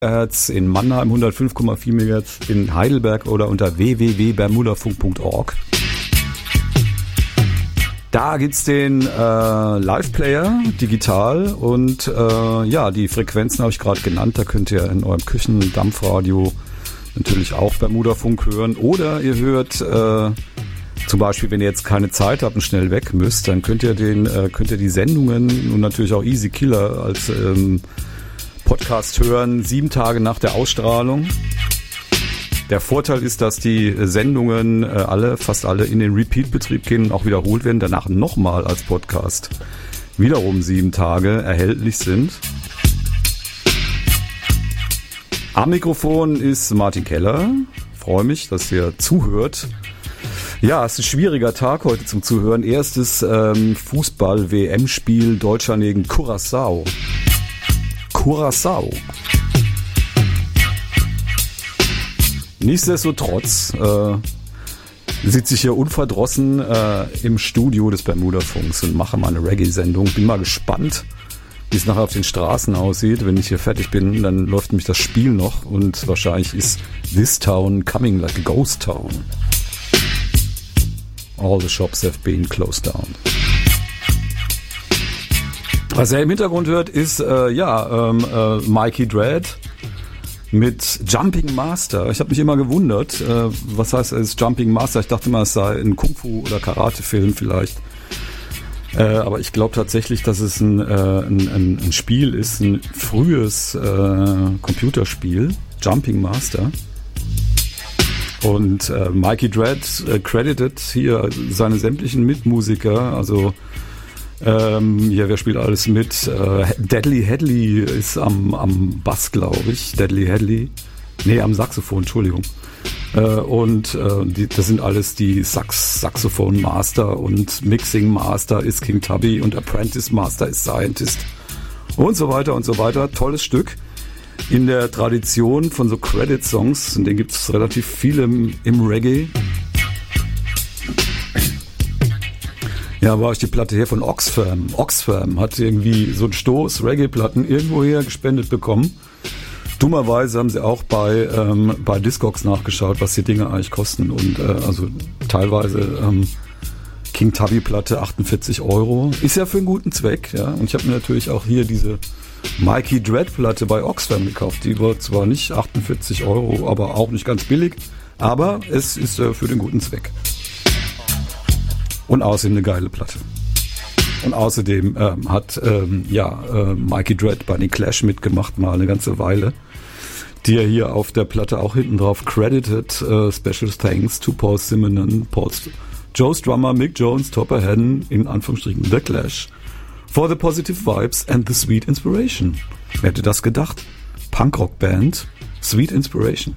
MHz, in Mannheim 105,4 MHz, in Heidelberg oder unter www.bermudafunk.org. Da gibt's den Live-Player digital und die Frequenzen habe ich gerade genannt. Da könnt ihr in eurem Küchendampfradio natürlich auch Bermudafunk hören. Oder ihr hört zum Beispiel, wenn ihr jetzt keine Zeit habt und schnell weg müsst, dann könnt ihr die Sendungen und natürlich auch Easy Killer als Podcast hören, 7 Tage nach der Ausstrahlung. Der Vorteil ist, dass die Sendungen fast alle in den Repeat-Betrieb gehen und auch wiederholt werden, danach nochmal als Podcast wiederum 7 Tage erhältlich sind. Am Mikrofon ist Martin Keller. Freue mich, dass ihr zuhört. Ja, es ist ein schwieriger Tag heute zum Zuhören. Erstes Fußball-WM-Spiel Deutschland gegen Curaçao. Nichtsdestotrotz sitze ich hier unverdrossen im Studio des Bermudafunks und mache meine Reggae-Sendung. Bin mal gespannt, wie es nachher auf den Straßen aussieht. Wenn ich hier fertig bin, dann läuft nämlich das Spiel noch und wahrscheinlich ist This Town coming like a ghost town. All the shops have been closed down. Was er im Hintergrund hört, ist Mikey Dread mit Jumping Master. Ich habe mich immer gewundert, was heißt es Jumping Master? Ich dachte immer, es sei ein Kung-Fu- oder Karate-Film vielleicht. Aber ich glaube tatsächlich, dass es ein Spiel ist, ein frühes Computerspiel, Jumping Master. Und Mikey Dread credited hier seine sämtlichen Mitmusiker, also wer spielt alles mit? Deadly Headley ist am Bass, glaube ich. Deadly Headley. Nee, am Saxophon, Entschuldigung. Das sind alles die Saxophon Master und Mixing Master ist King Tubby und Apprentice Master ist Scientist. Und so weiter und so weiter. Tolles Stück. In der Tradition von so Credit-Songs, und den gibt es relativ viele im Reggae. Ja, war ich die Platte her von Oxfam. Oxfam hat irgendwie so einen Stoß Reggae-Platten irgendwoher gespendet bekommen. Dummerweise haben sie auch bei Discogs nachgeschaut, was die Dinge eigentlich kosten. Und also teilweise King Tubby-Platte 48 €. Ist ja für einen guten Zweck. Ja. Und ich habe mir natürlich auch hier diese Mikey Dread-Platte bei Oxfam gekauft. Die war zwar nicht 48 €, aber auch nicht ganz billig. Aber es ist für den guten Zweck. Und außerdem eine geile Platte. Und außerdem hat Mikey Dread bei den Clash mitgemacht, mal eine ganze Weile. Die er hier auf der Platte auch hinten drauf credited. Special thanks to Paul Simonon, Joe's Drummer, Mick Jones, Topper Hedden, in Anführungsstrichen The Clash, for the positive vibes and the sweet inspiration. Wer hätte das gedacht? Punkrock-Band, Sweet Inspiration.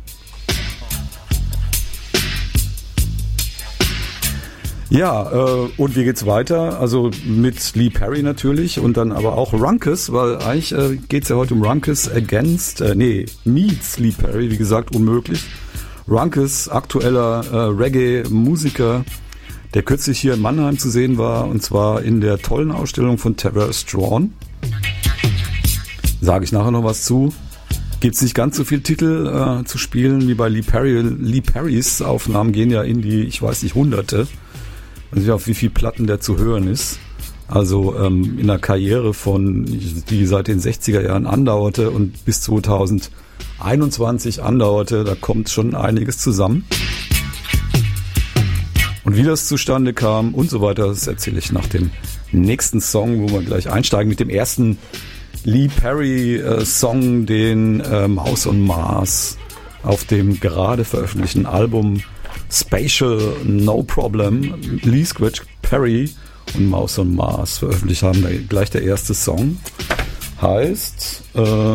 Ja, und wie geht's weiter? Also mit Lee Perry natürlich und dann aber auch Runckus, weil eigentlich geht's ja heute um Runckus meets Lee Perry, wie gesagt, unmöglich. Runckus, aktueller Reggae-Musiker, der kürzlich hier in Mannheim zu sehen war, und zwar in der tollen Ausstellung von Terror Strawn. Sage ich nachher noch was zu. Gibt's nicht ganz so viele Titel zu spielen wie bei Lee Perry. Lee Perrys Aufnahmen gehen ja in die, ich weiß nicht, Hunderte. Ich weiß nicht, auf wie viele Platten der zu hören ist. Also in einer Karriere die seit den 60er Jahren andauerte und bis 2021 andauerte, da kommt schon einiges zusammen. Und wie das zustande kam und so weiter, das erzähle ich nach dem nächsten Song, wo wir gleich einsteigen mit dem ersten Lee Perry Song, den Mouse on Mars auf dem gerade veröffentlichten Album Spatial No Problem, Lee Scratch Perry und Mouse on Mars veröffentlicht haben. Da gleich der erste Song heißt,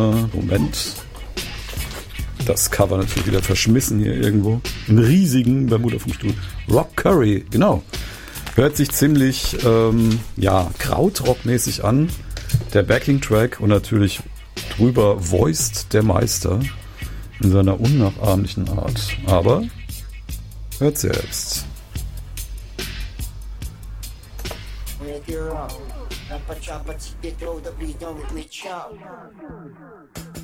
das Cover natürlich wieder verschmissen hier irgendwo, einen riesigen Bermudafunkstuhl. Rock Curry, genau. Hört sich ziemlich Krautrock-mäßig an. Der Backing-Track und natürlich drüber voiced der Meister in seiner unnachahmlichen Art. Aber hört selbst. With your own, chop, but you throw the beat on with me chop.